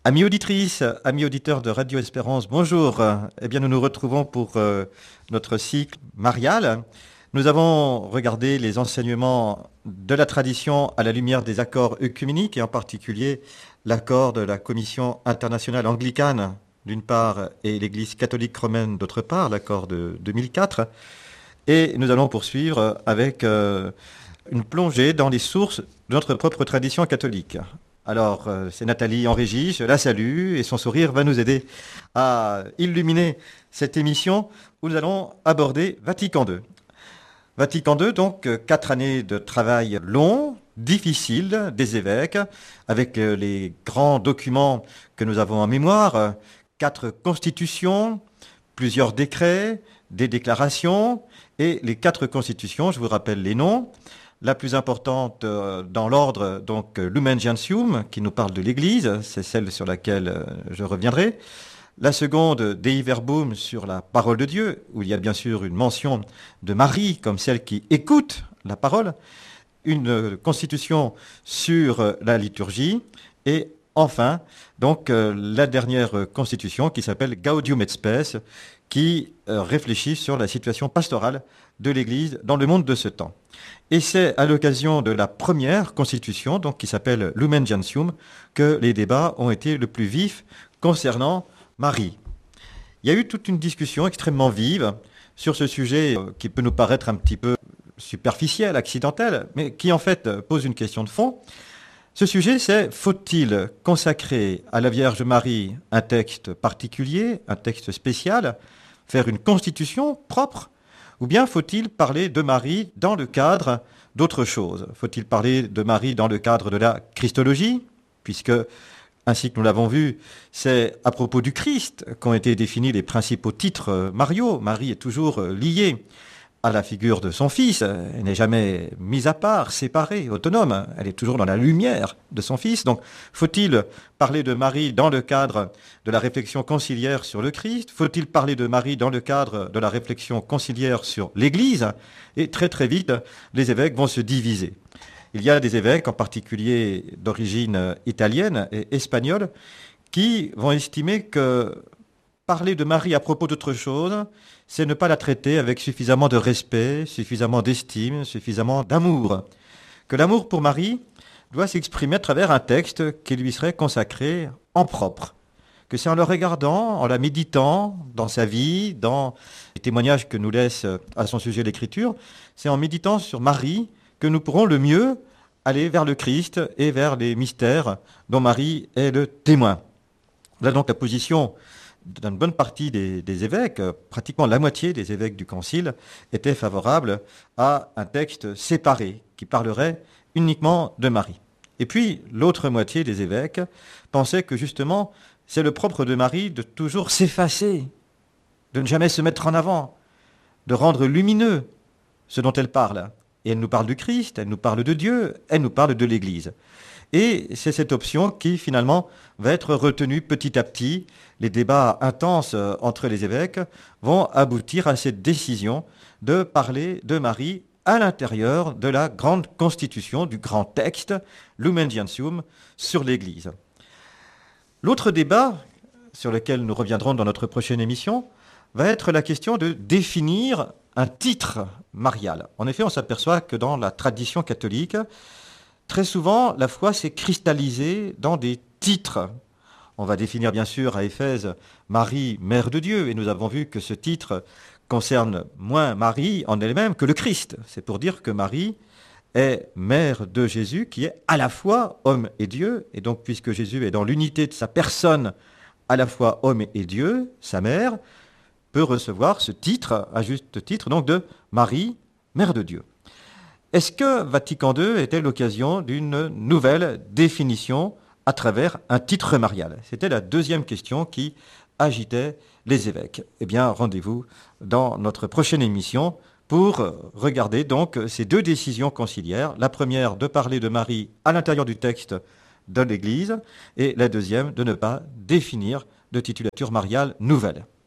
Amis auditrices, amis auditeurs de Radio Espérance, bonjour. Eh bien, nous nous retrouvons pour notre cycle marial. Nous avons regardé les enseignements de la tradition à la lumière des accords œcuméniques et en particulier l'accord de la Commission internationale anglicane d'une part et l'Église catholique romaine d'autre part, l'accord de 2004. Et nous allons poursuivre avec une plongée dans les sources de notre propre tradition catholique. Alors, c'est Nathalie en régie, je la salue et son sourire va nous aider à illuminer cette émission où nous allons aborder Vatican II. Vatican II, donc 4 années de travail long, difficile des évêques, avec les grands documents que nous avons en mémoire, 4 constitutions, plusieurs décrets, des déclarations, et les 4 constitutions, je vous rappelle les noms. La plus importante dans l'ordre, donc Lumen Gentium, qui nous parle de l'Église, c'est celle sur laquelle je reviendrai. La seconde, Dei Verbum, sur la parole de Dieu, où il y a bien sûr une mention de Marie comme celle qui écoute la parole. Une constitution sur la liturgie. Et enfin, donc la dernière constitution qui s'appelle Gaudium et Spes, qui réfléchit sur la situation pastorale de l'Église dans le monde de ce temps. Et c'est à l'occasion de la première constitution, donc qui s'appelle Lumen Gentium, que les débats ont été le plus vifs concernant Marie. Il y a eu toute une discussion extrêmement vive sur ce sujet qui peut nous paraître un petit peu superficiel, accidentel, mais qui en fait pose une question de fond. Ce sujet, c'est faut-il consacrer à la Vierge Marie un texte particulier, un texte spécial, faire une constitution propre, ou bien faut-il parler de Marie dans le cadre d'autre chose? Faut-il parler de Marie dans le cadre de la Christologie, puisque, ainsi que nous l'avons vu, c'est à propos du Christ qu'ont été définis les principaux titres mariaux. Marie est toujours liée à la figure de son Fils. Elle n'est jamais mise à part, séparée, autonome. Elle est toujours dans la lumière de son Fils. Donc, faut-il parler de Marie dans le cadre de la réflexion conciliaire sur le Christ? Faut-il parler de Marie dans le cadre de la réflexion conciliaire sur l'Église? Et très très vite, les évêques vont se diviser. Il y a des évêques, en particulier d'origine italienne et espagnole, qui vont estimer que parler de Marie à propos d'autre chose, c'est ne pas la traiter avec suffisamment de respect, suffisamment d'estime, suffisamment d'amour. Que l'amour pour Marie doit s'exprimer à travers un texte qui lui serait consacré en propre. Que c'est en le regardant, en la méditant dans sa vie, dans les témoignages que nous laisse à son sujet l'Écriture, c'est en méditant sur Marie que nous pourrons le mieux aller vers le Christ et vers les mystères dont Marie est le témoin. Là donc la position d'une bonne partie des évêques, pratiquement la moitié des évêques du Concile, était favorable à un texte séparé qui parlerait uniquement de Marie. Et puis l'autre moitié des évêques pensait que justement c'est le propre de Marie de toujours s'effacer, de ne jamais se mettre en avant, de rendre lumineux ce dont elle parle. Et elle nous parle du Christ, elle nous parle de Dieu, elle nous parle de l'Église. Et c'est cette option qui, finalement, va être retenue petit à petit. Les débats intenses entre les évêques vont aboutir à cette décision de parler de Marie à l'intérieur de la grande constitution, du grand texte, Lumen Gentium, sur l'Église. L'autre débat, sur lequel nous reviendrons dans notre prochaine émission, va être la question de définir un titre marial. En effet, on s'aperçoit que dans la tradition catholique, très souvent, la foi s'est cristallisée dans des titres. On va définir bien sûr à Éphèse Marie, Mère de Dieu, et nous avons vu que ce titre concerne moins Marie en elle-même que le Christ. C'est pour dire que Marie est Mère de Jésus, qui est à la fois homme et Dieu, et donc puisque Jésus est dans l'unité de sa personne, à la fois homme et Dieu, sa mère, peut recevoir ce titre, à juste titre, donc de Marie, Mère de Dieu. Est-ce que Vatican II était l'occasion d'une nouvelle définition à travers un titre marial? C'était la deuxième question qui agitait les évêques. Eh bien, rendez-vous dans notre prochaine émission pour regarder donc ces 2 décisions conciliaires. La première, de parler de Marie à l'intérieur du texte de l'Église, et la deuxième, de ne pas définir de titulature mariale nouvelle.